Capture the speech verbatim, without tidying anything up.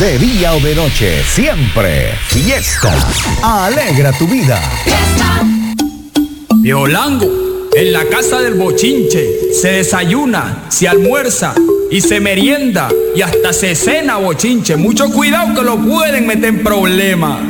De día o de noche, siempre fiesta. Alegra tu vida. Fiesta. Violango, en la casa del bochinche se desayuna, se almuerza y se merienda y hasta se cena bochinche. Mucho cuidado que lo pueden meter en problemas.